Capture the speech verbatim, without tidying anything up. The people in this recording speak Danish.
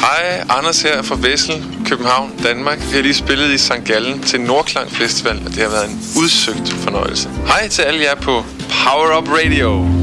Hej, Anders her fra Vessel, København, Danmark. Vi har lige spillet i Sankt Gallen til Nordklang Festival, og det har været en udsøgt fornøjelse. Hej til alle jer på Power Up Radio.